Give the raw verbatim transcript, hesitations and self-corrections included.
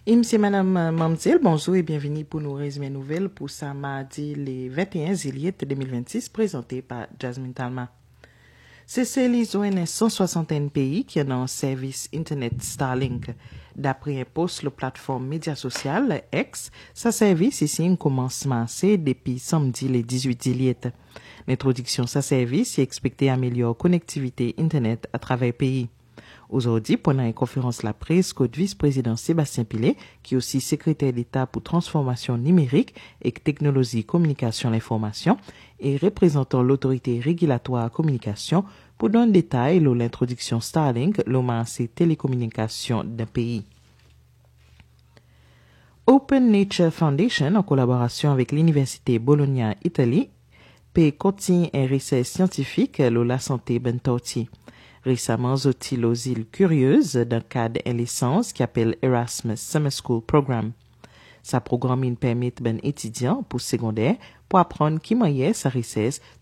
Et monsieur, madame euh, Mamzelle, bonjour et bienvenue pour nous résumer nouvelles pour ce mardi le vingt et un juillet deux mille vingt-six présenté par Jasmine Talma. C'est les O N S cent soixante pays qui ont un service Internet Starlink. D'après un post sur la plateforme média sociale X, ce service ici un commencement c'est depuis samedi le dix-huit juillet. L'introduction de ce service est expectée améliorer la connectivité Internet à travers le pays. Aujourd'hui, pendant une conférence de la presse, côte vice-président Sébastien Pilet, qui est aussi secrétaire d'État pour transformation numérique et technologie communication l'information, et représentant l'autorité régulatoire communication, pour donner détail sur l'introduction Starlink, l'hommage télécommunications d'un pays. Open Nature Foundation, en collaboration avec l'Université Bologna, Italie, peut continuer une recherche scientifique sur la santé bentorti. Récemment, zotil aux îles curieuses d'un cadre en licence qui appelle Erasmus Summer School Program. Ça programme permet ben étudiant pour secondaire pour apprendre qui moyen sa recherche